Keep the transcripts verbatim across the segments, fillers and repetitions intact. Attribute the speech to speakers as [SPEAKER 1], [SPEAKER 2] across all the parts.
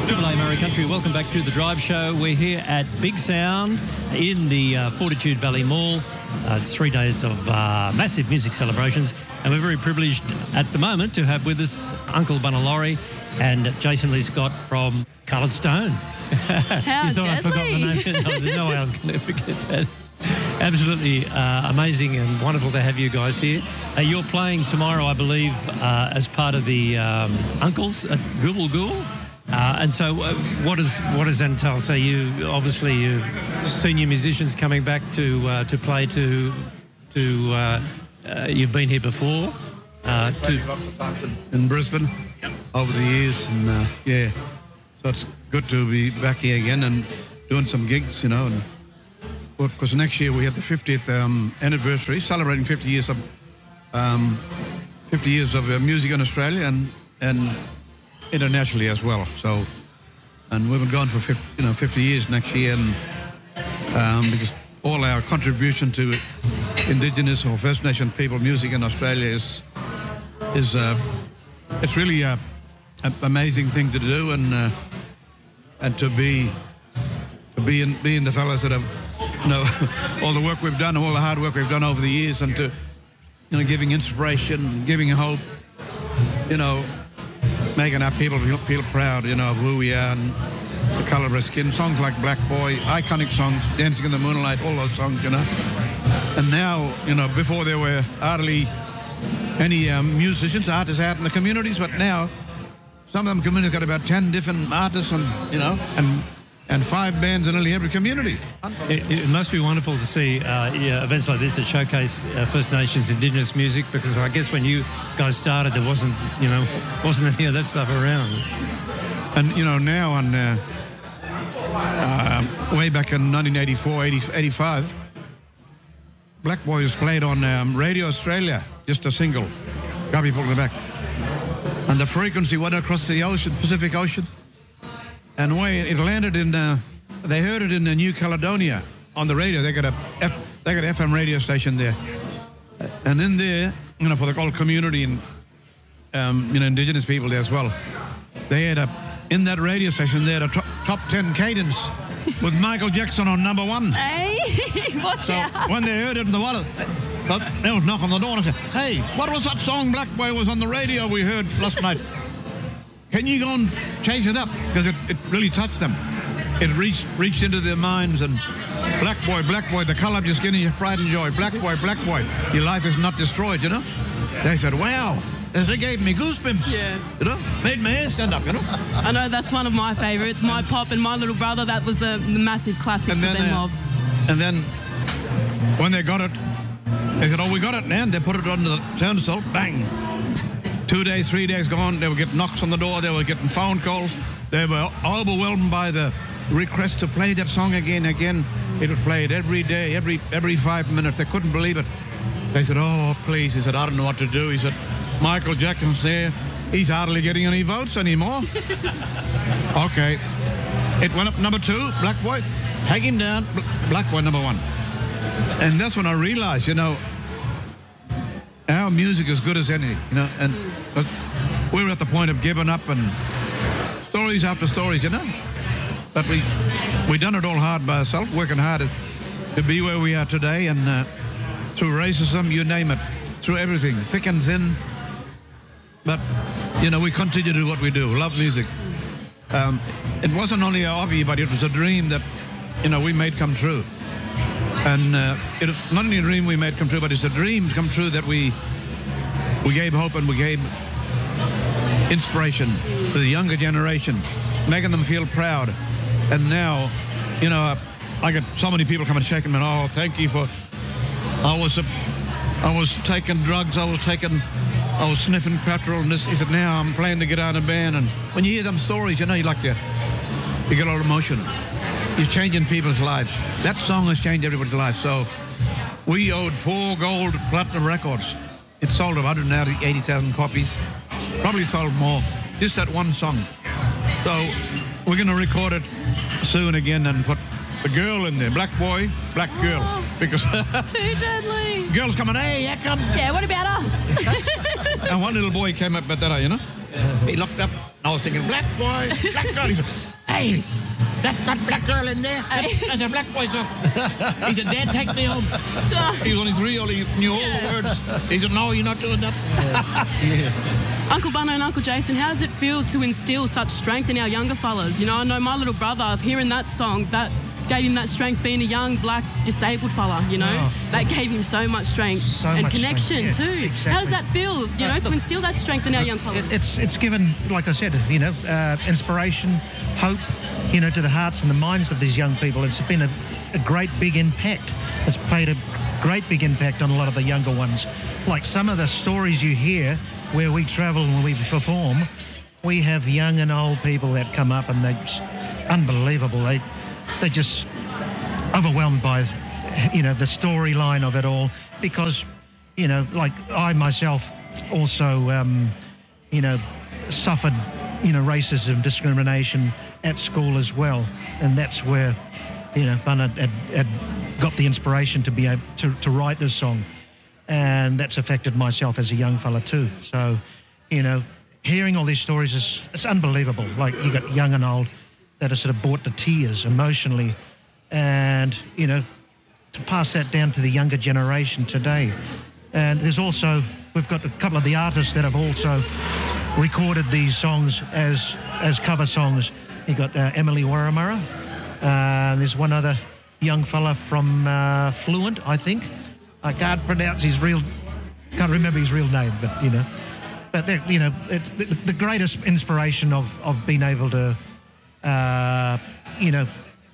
[SPEAKER 1] Triple A Murray Country, welcome back to The Drive Show. We're here at Big Sound in the uh, Fortitude Valley Mall. Uh, it's three days of uh, massive music celebrations, and we're very privileged at the moment to have with us Uncle Bunalori and Jason Lee Scott from Coloured Stone.
[SPEAKER 2] How
[SPEAKER 1] You thought
[SPEAKER 2] deadly.
[SPEAKER 1] I forgot the name? No, there's no way I was going to forget that. Absolutely uh, amazing and wonderful to have you guys here. Uh, you're playing tomorrow, I believe, uh, as part of the um, Uncles at Google Ghoul. Uh, and so uh, what, is, what does that entail? So you, obviously, you senior musicians coming back to uh, to play to, to uh, uh, you've been here before. Uh, to
[SPEAKER 3] in Brisbane over the years, and uh, yeah, so it's good to be back here again and doing some gigs, you know. And well, of course, next year we have the fiftieth um, anniversary, celebrating fifty years of um, fifty years of uh, music in Australia and and internationally as well. So, and we've been going for fifty, you know, fifty years next year, and um, because all our contribution to Indigenous or First Nation people music in Australia is is uh, it's really a, an amazing thing to do, and uh, and to be to be in being the fellas that have, you know, all the work we've done, all the hard work we've done over the years, and to, you know, giving inspiration, giving hope, you know, making our people feel, feel proud, you know, of who we are and the colour of our skin. Songs like Black Boy, iconic songs, Dancing in the Moonlight, all those songs, you know. And now, you know, before there were hardly any um, musicians, artists out in the communities, but now some of them communities got about ten different artists, and you know, and and five bands in nearly every community.
[SPEAKER 1] It, it must be wonderful to see uh, yeah, events like this that showcase uh, First Nations Indigenous music, because I guess when you guys started, there wasn't, you know, wasn't any of that stuff around.
[SPEAKER 3] And you know, now on uh, uh, way back in nineteen eighty-four, eighty, eighty-five, Black Boy was played on um, Radio Australia, just a single, got people in the back, and the frequency went across the ocean, Pacific Ocean. And way it landed in, uh, they heard it in uh, New Caledonia on the radio. They got a F, they got an F M radio station there, and in there, you know, for the whole community and um, you know, Indigenous people there as well. They had a in that radio station. They had a top, top ten cadence with Michael Jackson on number one.
[SPEAKER 2] Hey, watch
[SPEAKER 3] So
[SPEAKER 2] out.
[SPEAKER 3] when they heard it in the water, they would knock on the door and say, "Hey, what was that song Black Boy was on the radio we heard last night? Can you go and change it up?" Because it, it really touched them. It reached reached into their minds, and Black Boy, Black Boy, the colour of your skin is your pride and joy. Black Boy, Black Boy, your life is not destroyed, you know? They said, wow. They gave me goosebumps.
[SPEAKER 2] Yeah.
[SPEAKER 3] You know? Made my hair stand up, you know?
[SPEAKER 2] I know that's one of my favourites. My Pop and My Little Brother, that was a massive classic
[SPEAKER 3] And
[SPEAKER 2] for
[SPEAKER 3] then,
[SPEAKER 2] them
[SPEAKER 3] uh,
[SPEAKER 2] mob.
[SPEAKER 3] and then when they got it, they said, oh, we got it now. And they put it on the turnstile, bang. Two days, three days gone, they were getting knocks on the door, they were getting phone calls. They were overwhelmed by the request to play that song again and again. It was played every day, every every five minutes. They couldn't believe it. They said, oh, please. He said, I don't know what to do. He said, Michael Jackson's there. He's hardly getting any votes anymore. Okay. It went up number two, Black Boy. Take him down, Black Boy number one. And that's when I realized, you know, our music is good as any, you know, and uh, we were at the point of giving up and stories after stories, you know. But we we done it all hard by ourselves, working hard to, to be where we are today, and uh, through racism, you name it, through everything, thick and thin. But, you know, we continue to do what we do, love music. Um, it wasn't only a hobby, but it was a dream that, you know, we made come true. And uh, it's not only a dream we made come true, but it's a dream come true that we we gave hope and we gave inspiration to the younger generation, making them feel proud. And now, you know, I get so many people come and shaking me, oh, thank you for, I was a, I was taking drugs, I was taking, I was sniffing petrol, and this, he said, now I'm playing the guitar in a band. And when you hear them stories, you know, you like to, you get a lot emotional. You're changing people's lives. That song has changed everybody's life. So we owed four gold platinum records. It sold one hundred eighty thousand copies. Probably sold more. Just that one song. So we're going to record it soon again and put the girl in there. Black boy, black girl. Because
[SPEAKER 2] Too deadly.
[SPEAKER 3] girls coming, hey, how come?
[SPEAKER 2] Yeah, what about us?
[SPEAKER 3] And one little boy came up at that, you know. He looked up. And I was thinking, black boy, black girl. He said, hey, that's not black girl in there. That's, that's a black boy song. He said, Dad, take me home. He was only three, only knew all the words. He said, no, you're not doing that.
[SPEAKER 2] Yeah. Uncle Bunno and Uncle Jason, how does it feel to instill such strength in our younger fellas? You know, I know my little brother, hearing that song, that gave him that strength being a young, black, disabled fella, you know. Oh. That gave him so much strength
[SPEAKER 4] so
[SPEAKER 2] and
[SPEAKER 4] much
[SPEAKER 2] connection
[SPEAKER 4] strength. Yeah,
[SPEAKER 2] too.
[SPEAKER 4] exactly.
[SPEAKER 2] How does that feel, you know, uh, to instill that strength in our young fellas?
[SPEAKER 4] It, it's, it's given, like I said, you know, uh, inspiration, hope, you know, to the hearts and the minds of these young people. It's been a, a great big impact. It's played a great big impact on a lot of the younger ones. Like some of the stories you hear where we travel and we perform, we have young and old people that come up and they're just unbelievable. They, they're just overwhelmed by, you know, the storyline of it all because, you know, like I myself also, um, you know, suffered, you know, racism, discrimination at school as well. And that's where, you know, Bunno had, had got the inspiration to be able to, to write this song. And that's affected myself as a young fella too. So, you know, hearing all these stories is it's unbelievable. Like you got young and old that are sort of brought to tears emotionally. And, you know, to pass that down to the younger generation today. And there's also, we've got a couple of the artists that have also recorded these songs as as cover songs. You got uh, Emily Warramurra. Uh, there's one other young fella from uh, Fluent, I think. I can't pronounce his real, can't remember his real name, but, you know. But, you know, it's the, the greatest inspiration of, of being able to, uh, you know,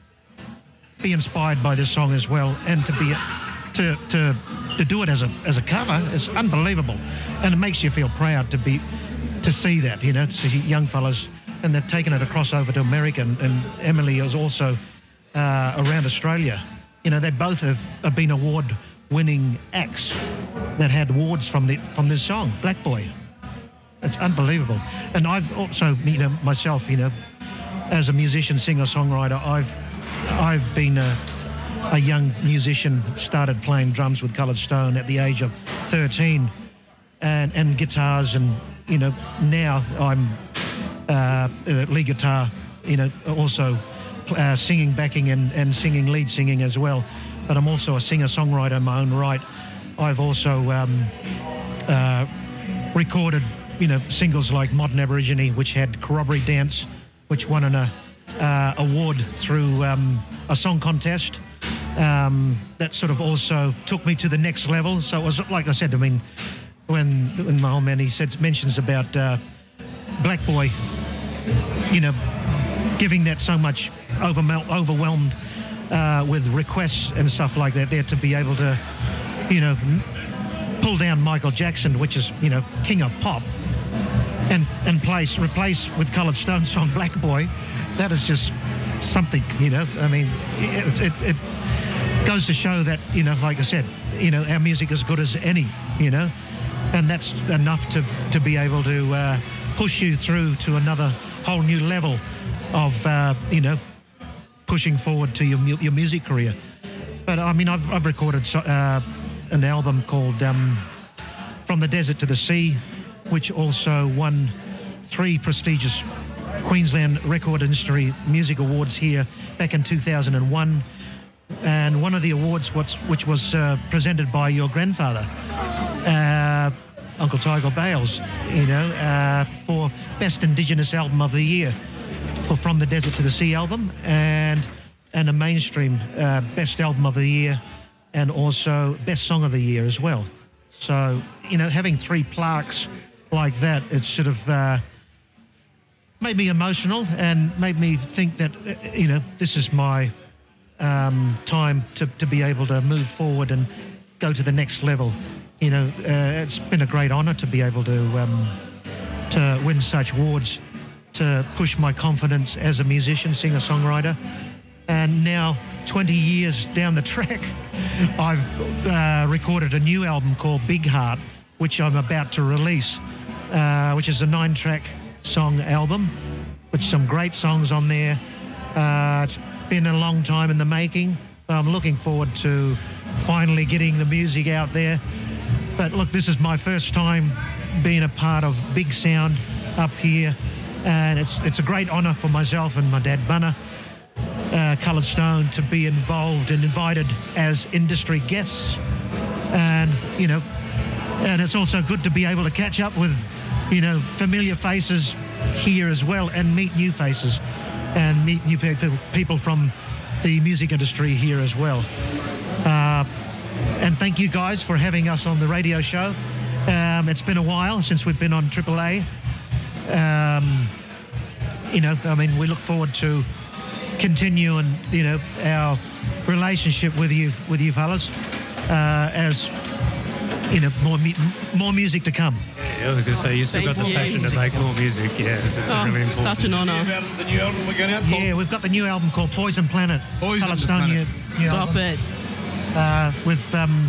[SPEAKER 4] be inspired by this song as well, and to be to to to do it as a as a cover is unbelievable, and it makes you feel proud to be to see that, you know, to see young fellas, and they've taken it across over to America, and, and Emily is also uh, around Australia. You know, they both have, have been award-winning acts that had awards from the from this song, Black Boy. It's unbelievable, and I've also, you know, myself, you know, as a musician, singer, songwriter, I've I've been a, a young musician, started playing drums with Coloured Stone at the age of thirteen, and, and guitars, and, you know, now I'm uh, lead guitar, you know, also uh, singing, backing, and, and singing, lead singing as well. But I'm also a singer-songwriter in my own right. I've also um, uh, recorded, you know, singles like Modern Aborigine, which had Corroboree Dance, which won an uh, uh, award through um, a song contest. Um, that sort of also took me to the next level. So it was, like I said, I mean, when, when my old man, he said, mentions about uh, Black Boy, you know, giving that so much overwhelmed, overwhelmed uh, with requests and stuff like that there to be able to, you know, pull down Michael Jackson, which is, you know, king of pop, and and place replace with Coloured Stone's song Black Boy. That is just something, you know. I mean, it, it, it goes to show that, you know, like I said, you know, our music is as good as any, you know, and that's enough to to be able to uh, push you through to another whole new level of, uh, you know, pushing forward to your your music career. But I mean, I've I've recorded uh, an album called um, From the Desert to the Sea, which also won three prestigious Queensland Record Industry Music Awards here back in two thousand one. And one of the awards, which, which was uh, presented by your grandfather, uh, Uncle Tiger Bales, you know, uh, for Best Indigenous Album of the Year for From the Desert to the Sea album, and and a mainstream uh, Best Album of the Year, and also Best Song of the Year as well. So, you know, having three plaques like that, it's sort of uh, made me emotional and made me think that, you know, this is my um, time to, to be able to move forward and go to the next level. You know, uh, it's been a great honour to be able to um, to win such awards, to push my confidence as a musician, singer, songwriter. And now, twenty years down the track, I've uh, recorded a new album called Big Heart, which I'm about to release, uh, which is a nine-track song album, with some great songs on there. Uh, it's been a long time in the making, but I'm looking forward to finally getting the music out there. But look, this is my first time being a part of Big Sound up here And it's it's a great honour for myself and my dad, Bunna, uh, Coloured Stone, to be involved and invited as industry guests. And, you know, and it's also good to be able to catch up with, you know, familiar faces here as well, and meet new faces and meet new people, people from the music industry here as well. Uh, and thank you guys for having us on the radio show. Um, it's been a while since we've been on Triple A. Um, you know, I mean, we look forward to continuing, you know, our relationship with you, with you fellas, uh, as, you know, more mu- more music to come.
[SPEAKER 1] Yeah, I was going to say, you still
[SPEAKER 2] Thank
[SPEAKER 1] got the
[SPEAKER 2] you.
[SPEAKER 1] passion to make more music. Yeah, it's, it's
[SPEAKER 2] Oh,
[SPEAKER 1] really important.
[SPEAKER 2] such an honour.
[SPEAKER 3] The new album we're getting out.
[SPEAKER 4] Yeah, we've got the new album called Poison Planet.
[SPEAKER 3] Poison
[SPEAKER 4] Coloured Stone,
[SPEAKER 3] Planet.
[SPEAKER 4] new, new
[SPEAKER 2] Stop
[SPEAKER 4] album.
[SPEAKER 2] it.
[SPEAKER 4] Uh, we've um,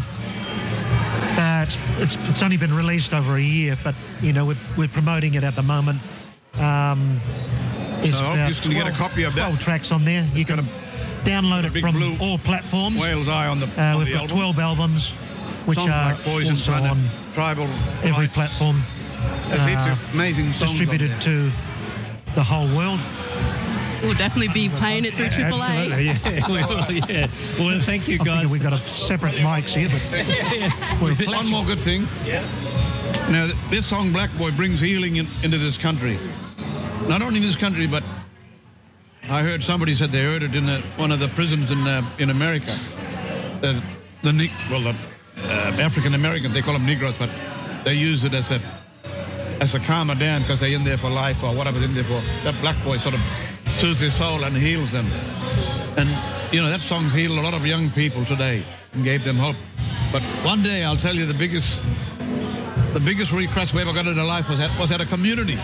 [SPEAKER 4] uh, it's, it's it's only been released over a year, but you know we're we're promoting it at the moment. Um, there's
[SPEAKER 3] So I hope
[SPEAKER 4] about
[SPEAKER 3] you can get a copy of that.
[SPEAKER 4] twelve tracks on there. You can download it
[SPEAKER 3] big
[SPEAKER 4] from
[SPEAKER 3] blue
[SPEAKER 4] all platforms.
[SPEAKER 3] Whale's Eye on the,
[SPEAKER 4] Uh,
[SPEAKER 3] on
[SPEAKER 4] we've
[SPEAKER 3] the
[SPEAKER 4] got
[SPEAKER 3] album.
[SPEAKER 4] twelve albums, which
[SPEAKER 3] Songs
[SPEAKER 4] are
[SPEAKER 3] like Poison
[SPEAKER 4] also
[SPEAKER 3] Planet,
[SPEAKER 4] on
[SPEAKER 3] Tribal
[SPEAKER 4] every
[SPEAKER 3] Rights.
[SPEAKER 4] platform,
[SPEAKER 3] There's heaps
[SPEAKER 4] uh,
[SPEAKER 3] of amazing songs on
[SPEAKER 4] distributed
[SPEAKER 3] there.
[SPEAKER 4] to the whole world.
[SPEAKER 2] We'll definitely be playing it through Triple A.
[SPEAKER 1] Absolutely, yeah. we will, yeah. Well, thank you,
[SPEAKER 4] I'm
[SPEAKER 1] guys.
[SPEAKER 4] thinking we've got a separate mics here, but we're
[SPEAKER 3] One
[SPEAKER 4] flexible.
[SPEAKER 3] more good thing. Yeah. Now, th- this song, Black Boy, brings healing in, into this country. Not only in this country, but I heard somebody said they heard it in the, one of the prisons in uh, in America. The, the ne- well, the uh, African Americans, they call them Negroes, but they use it as a as a calmer down because they're in there for life or whatever they're in there for. That Black Boy sort of soothes their soul and heals them. And, you know, that song's healed a lot of young people today and gave them hope. But one day, I'll tell you, the biggest the biggest request we ever got in our life was at, was at a community.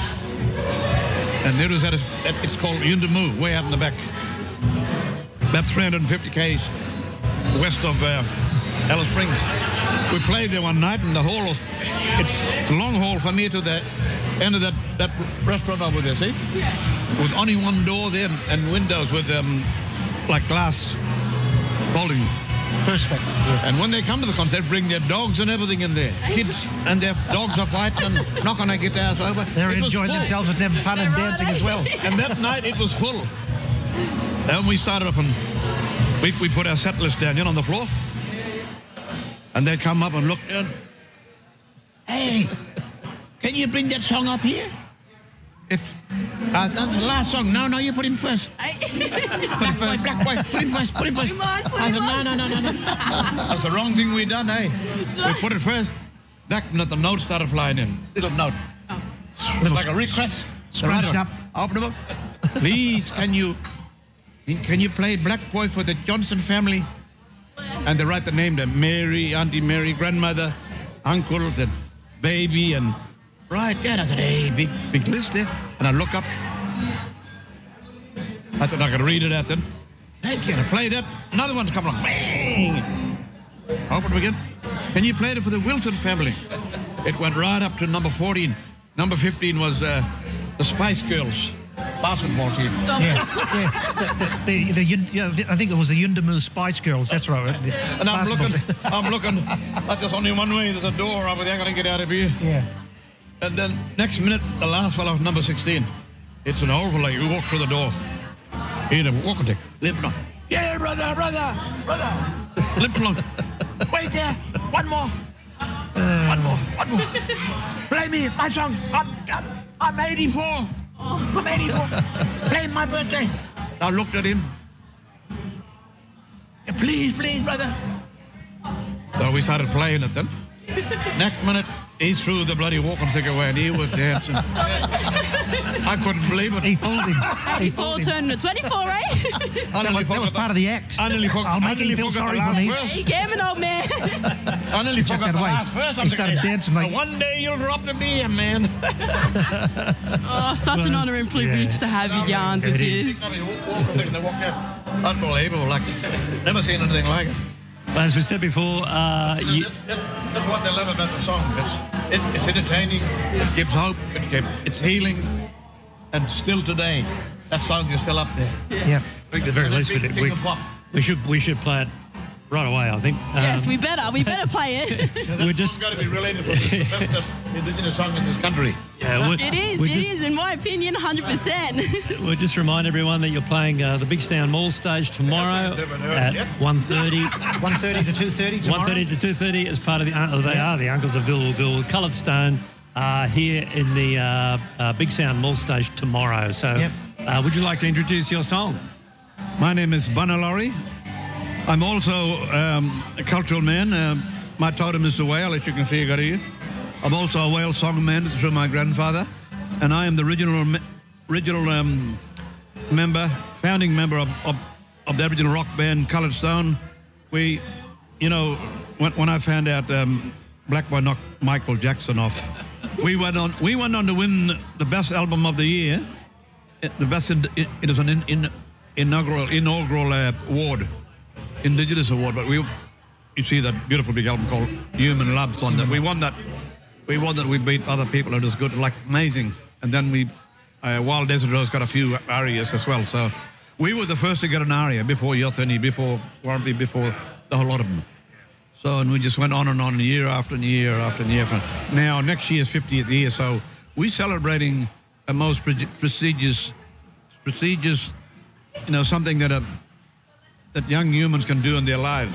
[SPEAKER 3] And it was at, a, at it's called Yundamu, way out in the back. About three hundred fifty kays west of uh, Alice Springs. We played there one night, and the hall was, it's a long hall from here to the end of that, that restaurant over there, see? With only one door there and, and windows with um, like glass folding.
[SPEAKER 4] Perspective. Yeah.
[SPEAKER 3] And when they come to the concert, they bring their dogs and everything in there. Kids and their dogs are fighting and knocking their guitars over.
[SPEAKER 4] They're
[SPEAKER 3] It was
[SPEAKER 4] enjoying
[SPEAKER 3] full.
[SPEAKER 4] themselves and having fun and dancing as well.
[SPEAKER 3] And that night it was full. And we started off and we, we put our set list down, you know, on the floor. And they'd come up and look down. Hey, can you bring that song up here? If uh, that's the last song. No, no, you put him first. Put him first. Black boy, put him first. Put him first.
[SPEAKER 2] Come on, put
[SPEAKER 3] I
[SPEAKER 2] him
[SPEAKER 3] said, no,
[SPEAKER 2] on.
[SPEAKER 3] no, no, no, no. That's the wrong thing we done, eh? We put it first. That minute the note started flying in. Little note. It's like a request.
[SPEAKER 4] Scrunch
[SPEAKER 3] Straight
[SPEAKER 4] up.
[SPEAKER 3] Open them up. Please, can you can you play Black Boy for the Johnson family? And they write the name there. Mary, Auntie Mary, grandmother, uncle, the baby, and right there. I said, hey, big big list there. And I look up. I said, I can read it out then. Thank you. And I played that. Another one's coming along. Bang! Open them again. Can you play it for the Wilson family? It went right up to number fourteen. Number fifteen was uh, the Spice Girls basketball team.
[SPEAKER 2] Stop
[SPEAKER 4] Yeah,
[SPEAKER 2] it.
[SPEAKER 4] yeah. The, the, the, Yun- yeah, the- I think it was the Yundamu Spice Girls. That's right. The
[SPEAKER 3] And I'm
[SPEAKER 4] basketball
[SPEAKER 3] looking,
[SPEAKER 4] team.
[SPEAKER 3] I'm looking, like there's only one way, there's a door over there, I gotta get out of here.
[SPEAKER 4] Yeah.
[SPEAKER 3] And then next minute, the last fellow, number sixteen, it's an overlay, we walk through the door. He had a walking stick, limping on. Yeah, brother, brother, brother. Limping along. Wait there, one more. One more, one more. Play me, my song, I'm, I'm, I'm eighty-four. I'm eighty-four. Play my birthday. I looked at him. Yeah, please, please, brother. So we started playing it then. Next minute, he threw the bloody walking stick away and he was dancing. I couldn't believe it.
[SPEAKER 4] He fooled him. He
[SPEAKER 2] eighty-four
[SPEAKER 4] fooled him.
[SPEAKER 2] turning to twenty-four, eh?
[SPEAKER 3] I
[SPEAKER 4] That
[SPEAKER 3] nearly
[SPEAKER 4] was, that was
[SPEAKER 3] forgot
[SPEAKER 4] part of the act.
[SPEAKER 3] I nearly forgot.
[SPEAKER 4] I'll make
[SPEAKER 3] I nearly
[SPEAKER 4] him feel
[SPEAKER 3] forgot
[SPEAKER 4] sorry
[SPEAKER 3] the
[SPEAKER 4] for
[SPEAKER 3] last
[SPEAKER 4] me.
[SPEAKER 3] verse.
[SPEAKER 2] Hey, Kevin, old man.
[SPEAKER 3] I nearly
[SPEAKER 4] Chuck
[SPEAKER 3] forgot
[SPEAKER 4] that
[SPEAKER 3] the
[SPEAKER 4] away.
[SPEAKER 3] last verse. I'm
[SPEAKER 4] He started
[SPEAKER 3] thinking,
[SPEAKER 4] dancing like-
[SPEAKER 3] one day you'll drop the beer, man.
[SPEAKER 2] Oh, such an honour and privilege to have you yarns with
[SPEAKER 1] It
[SPEAKER 2] you.
[SPEAKER 1] is.
[SPEAKER 3] They walk out. Unbelievable. Like, never seen anything like it.
[SPEAKER 1] As we said before, uh, you,
[SPEAKER 3] That's, that's what they love about the song. It's, it, it's entertaining, it gives hope, it gives, it's healing, and still today, that song is still up there.
[SPEAKER 4] Yeah.
[SPEAKER 1] I think at the very least we,
[SPEAKER 3] Big-
[SPEAKER 1] did-
[SPEAKER 3] big
[SPEAKER 1] we,
[SPEAKER 3] and pop.
[SPEAKER 1] we should we should play it right away, I think.
[SPEAKER 2] Yes,
[SPEAKER 1] Um,
[SPEAKER 2] we better. We better play it.
[SPEAKER 1] We're just,
[SPEAKER 3] got to be related to the best Indigenous song in this country.
[SPEAKER 1] yeah, we're,
[SPEAKER 2] It is.
[SPEAKER 1] we're
[SPEAKER 2] It
[SPEAKER 1] just,
[SPEAKER 2] is, in my opinion, one hundred percent.
[SPEAKER 1] We'll just remind everyone that you're playing uh, the Big Sound Mall stage tomorrow at one thirty.
[SPEAKER 4] one thirty to two thirty tomorrow.
[SPEAKER 1] one thirty to two thirty as part of the, uh, they are the Uncles of Bill Bill with Coloured Stone uh, here in the uh, uh, Big Sound Mall stage tomorrow. So
[SPEAKER 4] Yep.
[SPEAKER 1] uh, would you like to introduce your song?
[SPEAKER 3] My name is Bunalori. I'm also um, a cultural man. Um, my totem is the whale, as you can see I got here. I'm also a whale song man through my grandfather. And I am the original me- original um, member, founding member of, of, of the Aboriginal rock band Coloured Stone. We, you know, when, when I found out um, Black Boy knocked Michael Jackson off, we went on we went on to win the best album of the year. It, the best, in, it, it was an in, in, inaugural inaugural uh, award, Indigenous award. But we, you see that beautiful big album called Human Love's on that. We won that. We won that. We beat other people. It was good, like amazing. And then we, uh, Wild Desert Rose got a few arias as well. So we were the first to get an aria before Yothani, before Warrnambool, before the whole lot of them. So, and we just went on and on year after year after year. After. Now, next year's fiftieth year, so we're celebrating a most pre- prestigious, prestigious, you know, something that a, that young humans can do in their lives.